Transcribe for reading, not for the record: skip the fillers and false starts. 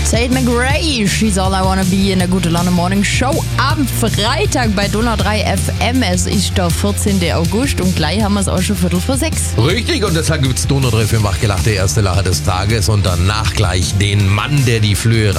Tate McRae, She's All I Wanna Be in der Gute Laune Morning Show am Freitag bei Donau 3 FM. Es ist der 14. August und gleich haben wir es auch schon 5:45. Richtig, und deshalb gibt's Donau 3 für Machgelacht, der erste Lacher des Tages und danach gleich den Mann, der die Flöhe